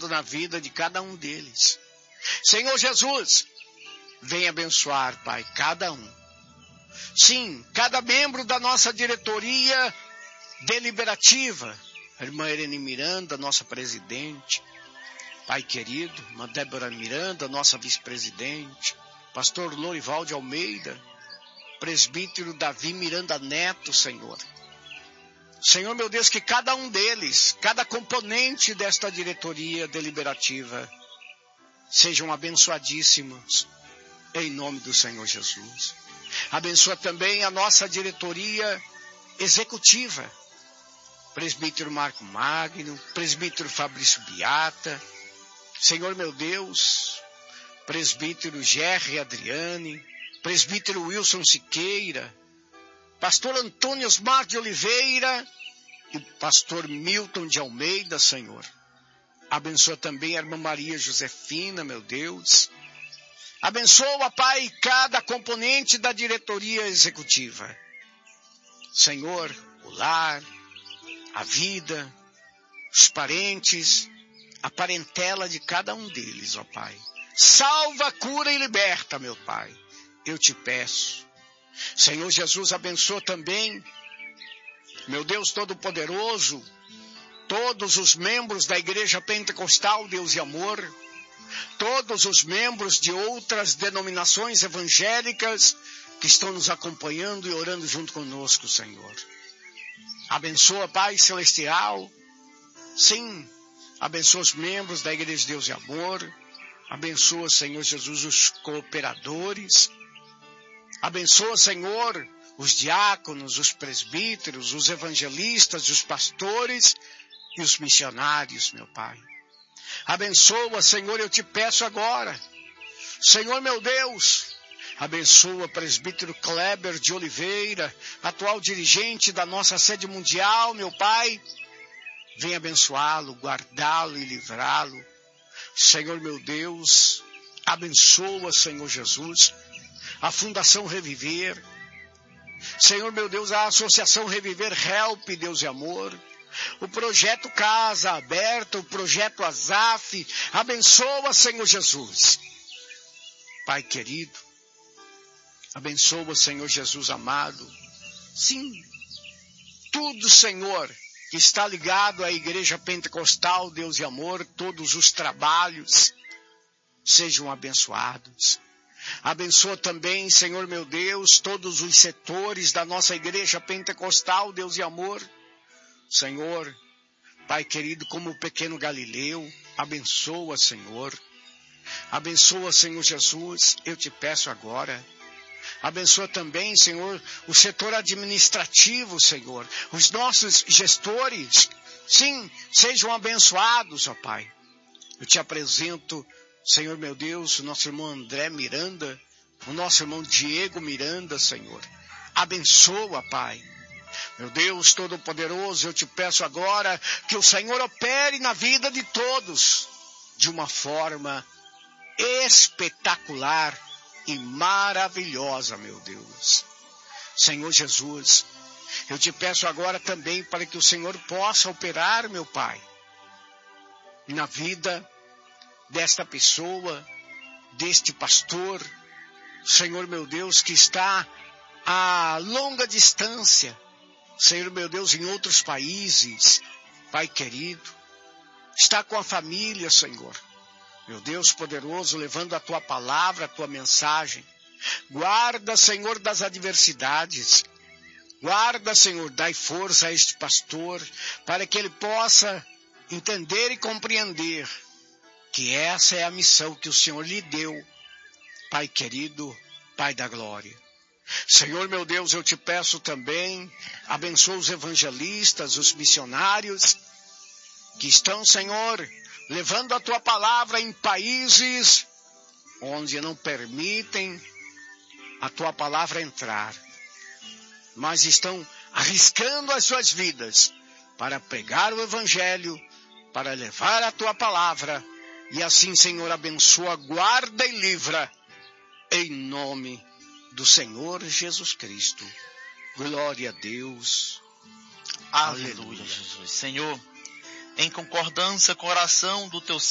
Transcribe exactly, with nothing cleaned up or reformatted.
operando na vida de cada um deles. Senhor Jesus, vem abençoar, Pai, cada um. Sim, cada membro da nossa diretoria deliberativa, a irmã Irene Miranda, nossa presidente, Pai querido, irmã Débora Miranda, nossa vice-presidente, pastor Lorival de Almeida, presbítero Davi Miranda Neto, Senhor. Senhor, meu Deus, que cada um deles, cada componente desta diretoria deliberativa, sejam abençoadíssimos, em nome do Senhor Jesus. Abençoa também a nossa diretoria executiva, presbítero Marco Magno, presbítero Fabrício Biata, Senhor, meu Deus, presbítero Gerry Adriane, presbítero Wilson Siqueira, pastor Antônio Osmar de Oliveira e pastor Milton de Almeida, Senhor. Abençoa também a irmã Maria Josefina, meu Deus. Abençoa, Pai, cada componente da diretoria executiva. Senhor, o lar, a vida, os parentes, a parentela de cada um deles, ó Pai. Salva, cura e liberta, meu Pai. Eu te peço. Senhor Jesus, abençoa também, meu Deus Todo-Poderoso, todos os membros da Igreja Pentecostal Deus e Amor, todos os membros de outras denominações evangélicas que estão nos acompanhando e orando junto conosco, Senhor. Abençoa, Pai Celestial, sim, abençoa os membros da Igreja Deus e Amor, abençoa, Senhor Jesus, os cooperadores, abençoa, Senhor, os diáconos, os presbíteros, os evangelistas, os pastores e os missionários, meu Pai. Abençoa, Senhor, eu te peço agora. Senhor, meu Deus, abençoa o presbítero Kleber de Oliveira, atual dirigente da nossa sede mundial, meu Pai. Venha abençoá-lo, guardá-lo e livrá-lo. Senhor, meu Deus, abençoa, Senhor Jesus, a Fundação Reviver. Senhor, meu Deus, a Associação Reviver Help, Deus e Amor. O projeto Casa Aberta, o projeto Azaf. Abençoa, Senhor Jesus. Pai querido, abençoa, Senhor Jesus amado. Sim, tudo, Senhor, que está ligado à Igreja Pentecostal, Deus e Amor, todos os trabalhos sejam abençoados. Abençoa também, Senhor meu Deus, todos os setores da nossa Igreja Pentecostal, Deus e Amor. Senhor, Pai querido, como o pequeno Galileu, abençoa, Senhor. Abençoa, Senhor Jesus, eu te peço agora. Abençoa também, Senhor, o setor administrativo, Senhor. Os nossos gestores, sim, sejam abençoados, ó Pai. Eu te apresento, Senhor meu Deus, o nosso irmão André Miranda, o nosso irmão Diego Miranda, Senhor. Abençoa, Pai. Meu Deus Todo-Poderoso, eu te peço agora que o Senhor opere na vida de todos de uma forma espetacular e maravilhosa, meu Deus. Senhor Jesus, eu te peço agora também para que o Senhor possa operar, meu Pai, na vida desta pessoa, deste pastor, Senhor meu Deus, que está a longa distância, Senhor meu Deus, em outros países, Pai querido, está com a família, Senhor. Meu Deus poderoso, levando a tua palavra, a tua mensagem. Guarda, Senhor, das adversidades. Guarda, Senhor, dai força a este pastor, para que ele possa entender e compreender que essa é a missão que o Senhor lhe deu, Pai querido, Pai da glória. Senhor, meu Deus, eu te peço também, abençoa os evangelistas, os missionários, que estão, Senhor, levando a tua palavra em países onde não permitem a tua palavra entrar, mas estão arriscando as suas vidas para pregar o evangelho, para levar a tua palavra, e assim, Senhor, abençoa, guarda e livra, em nome do Senhor Jesus Cristo. Glória a Deus. Aleluia, Jesus. Senhor, em concordância com a oração do teu